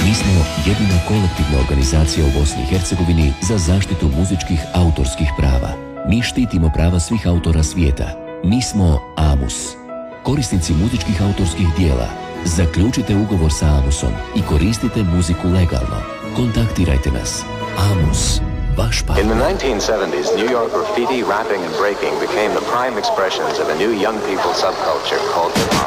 Mi smo jedina kolektivna organizacija u Bosni i Hercegovini za zaštitu muzičkih autorskih prava. Mi štitimo prava svih autora svijeta. Mi smo AMUS. Korisnici muzičkih autorskih dijela, zaključite ugovor sa AMUSom i koristite muziku legalno. Kontaktirajte nas. AMUS, vaš partner. In the 1970s, New York graffiti, rapping and breaking became the prime expressions of a new young people subculture called hip-hop.